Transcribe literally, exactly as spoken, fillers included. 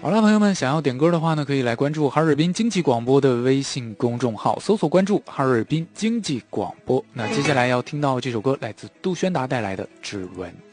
好了，朋友们，想要点歌的话呢，可以来关注哈尔滨经济广播的微信公众号，搜索关注哈尔滨经济广播。那接下来要听到这首歌，来自杜宣达带来的《指纹》。